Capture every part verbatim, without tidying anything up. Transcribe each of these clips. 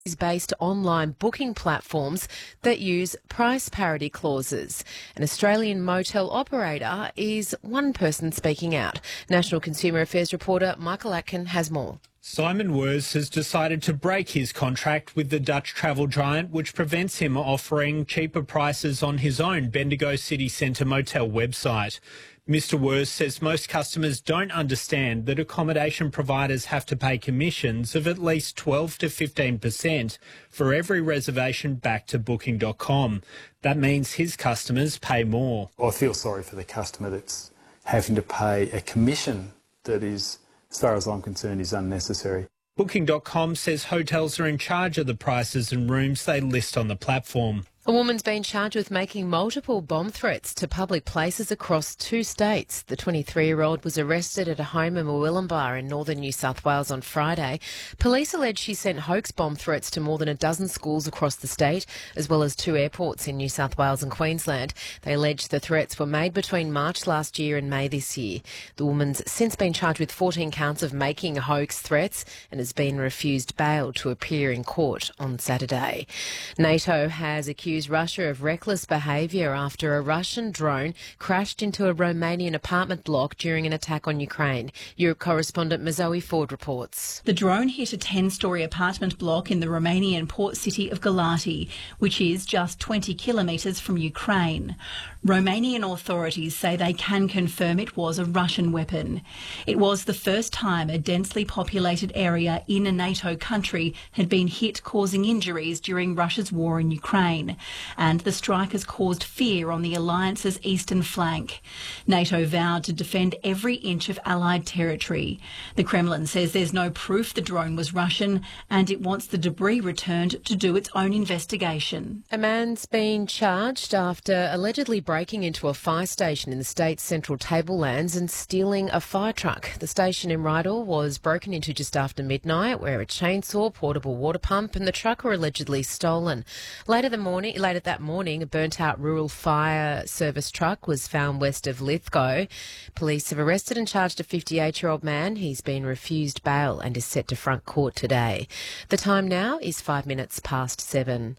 is based online booking platforms that use price parity clauses. An Australian motel operator is one person speaking out. National Consumer Affairs reporter Michael Atkin has more. Simon Wurz has decided to break his contract with the Dutch travel giant, which prevents him offering cheaper prices on his own Bendigo City Centre motel website. Mister Wurz says most customers don't understand that accommodation providers have to pay commissions of at least twelve to fifteen percent for every reservation back to booking dot com. That means his customers pay more. I feel sorry for the customer that's having to pay a commission that is, as far as I'm concerned, is unnecessary. booking dot com says hotels are in charge of the prices and rooms they list on the platform. A woman's been charged with making multiple bomb threats to public places across two states. The twenty-three-year-old was arrested at a home in Murwillumbah in northern New South Wales on Friday. Police allege she sent hoax bomb threats to more than a dozen schools across the state, as well as two airports in New South Wales and Queensland. They allege the threats were made between March last year and May this year. The woman's since been charged with fourteen counts of making hoax threats and has been refused bail to appear in court on Saturday. NATO has accused Russia of reckless behaviour after a Russian drone crashed into a Romanian apartment block during an attack on Ukraine. Europe correspondent Mazoe Ford reports. The drone hit a ten-storey apartment block in the Romanian port city of Galati, which is just twenty kilometres from Ukraine. Romanian authorities say they can confirm it was a Russian weapon. It was the first time a densely populated area in a NATO country had been hit, causing injuries during Russia's war in Ukraine. And the strike has caused fear on the alliance's eastern flank. NATO vowed to defend every inch of Allied territory. The Kremlin says there's no proof the drone was Russian and it wants the debris returned to do its own investigation. A man's been charged after allegedly breaking into a fire station in the state's central tablelands and stealing a fire truck. The station in Rydal was broken into just after midnight, where a chainsaw, portable water pump and the truck were allegedly stolen. Later the morning, later that morning, a burnt-out rural fire service truck was found west of Lithgow. Police have arrested and charged a fifty-eight-year-old man. He's been refused bail and is set to front court today. The time now is five minutes past seven.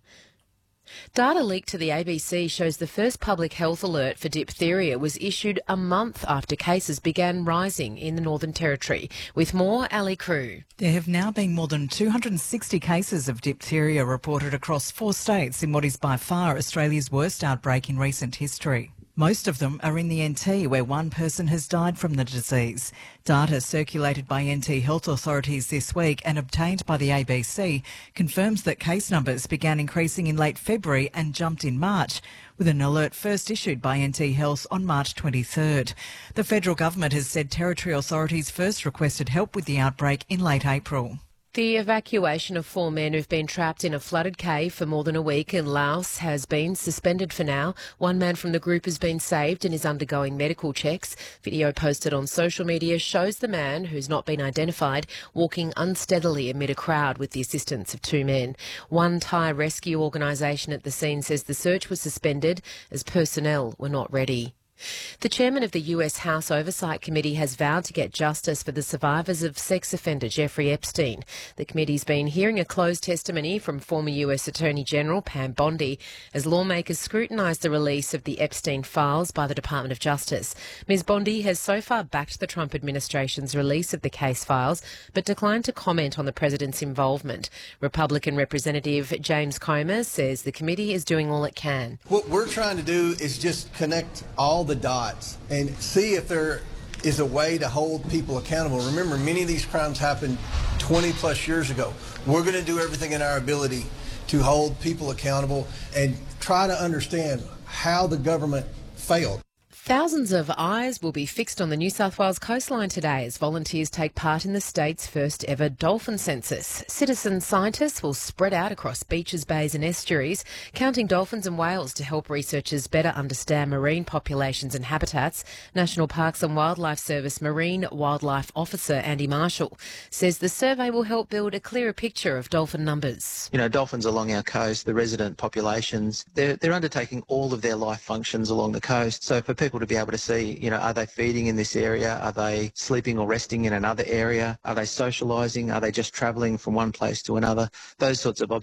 Data leaked to the A B C shows the first public health alert for diphtheria was issued a month after cases began rising in the Northern Territory. With more, Ali Crew. There have now been more than two hundred sixty cases of diphtheria reported across four states in what is by far Australia's worst outbreak in recent history. Most of them are in the N T, where one person has died from the disease. Data circulated by N T health authorities this week and obtained by the A B C confirms that case numbers began increasing in late February and jumped in March, with an alert first issued by N T Health on March twenty-third. The federal government has said territory authorities first requested help with the outbreak in late April. The evacuation of four men who've been trapped in a flooded cave for more than a week in Laos has been suspended for now. One man from the group has been saved and is undergoing medical checks. Video posted on social media shows the man, who's not been identified, walking unsteadily amid a crowd with the assistance of two men. One Thai rescue organisation at the scene says the search was suspended as personnel were not ready. The chairman of the U S House Oversight Committee has vowed to get justice for the survivors of sex offender Jeffrey Epstein. The committee's been hearing a closed testimony from former U S Attorney General Pam Bondi as lawmakers scrutinise the release of the Epstein files by the Department of Justice. Ms Bondi has so far backed the Trump administration's release of the case files, but declined to comment on the president's involvement. Republican Representative James Comer says the committee is doing all it can. What we're trying to do is just connect all the dots and see if there is a way to hold people accountable. Remember, many of these crimes happened twenty plus years ago. We're going to do everything in our ability to hold people accountable and try to understand how the government failed. Thousands of eyes will be fixed on the New South Wales coastline today as volunteers take part in the state's first ever dolphin census. Citizen scientists will spread out across beaches, bays and estuaries, counting dolphins and whales to help researchers better understand marine populations and habitats. National Parks and Wildlife Service Marine Wildlife Officer Andy Marshall says the survey will help build a clearer picture of dolphin numbers. You know, dolphins along our coast, the resident populations, they're, they're undertaking all of their life functions along the coast. So for people people to be able to see, you know, are they feeding in this area? Are they sleeping or resting in another area? Are they socialising? Are they just travelling from one place to another? Those sorts of